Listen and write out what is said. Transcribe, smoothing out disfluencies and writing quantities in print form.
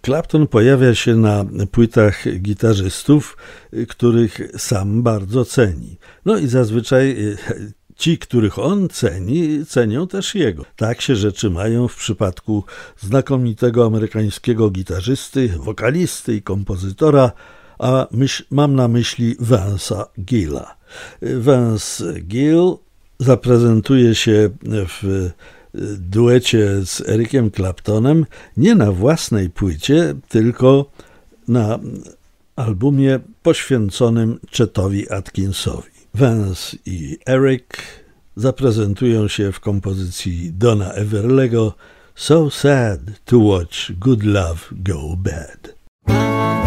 Clapton pojawia się na płytach gitarzystów, których sam bardzo ceni. No i zazwyczaj ci, których on ceni, cenią też jego. Tak się rzeczy mają w przypadku znakomitego amerykańskiego gitarzysty, wokalisty i kompozytora, a mam na myśli Vance'a Gilla. Vance Gill zaprezentuje się w duecie z Ericiem Claptonem nie na własnej płycie, tylko na albumie poświęconym Chetowi Atkinsowi. Vance i Eric zaprezentują się w kompozycji Dona Everlego So Sad to Watch Good Love Go Bad.